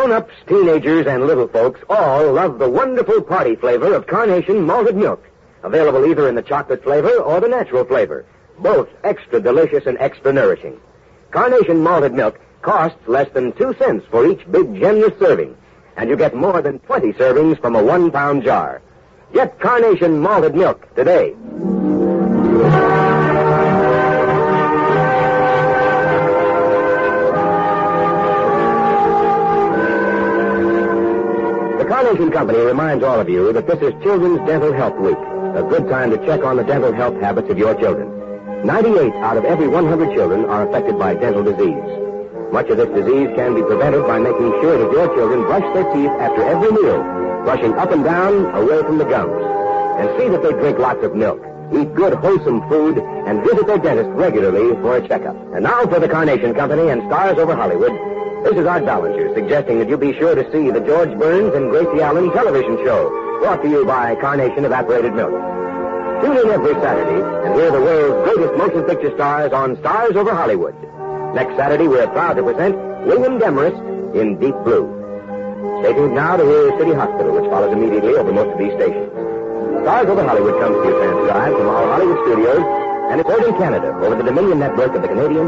Grown-ups, teenagers, and little folks all love the wonderful party flavor of Carnation malted milk. Available either in the chocolate flavor or the natural flavor. Both extra delicious and extra nourishing. Carnation malted milk costs less than 2 cents for each big, generous serving. And you get more than 20 servings from a 1-pound jar. Get Carnation malted milk today. The Carnation Company reminds all of you that this is Children's Dental Health Week, a good time to check on the dental health habits of your children. 98 out of every 100 children are affected by dental disease. Much of this disease can be prevented by making sure that your children brush their teeth after every meal, brushing up and down away from the gums. And see that they drink lots of milk, eat good, wholesome food, and visit their dentist regularly for a checkup. And now for the Carnation Company and Stars Over Hollywood, this is Art Ballinger suggesting that you be sure to see the George Burns and Gracie Allen television show, brought to you by Carnation Evaporated Milk. Tune in every Saturday and hear the world's greatest motion picture stars on Stars Over Hollywood. Next Saturday, we're proud to present William Demarest in Deep Blue. Stay tuned now to hear City Hospital, which follows immediately over most of these stations. Stars Over Hollywood comes to you transcribed from our Hollywood studios, and it's heard in Canada over the Dominion Network of the Canadian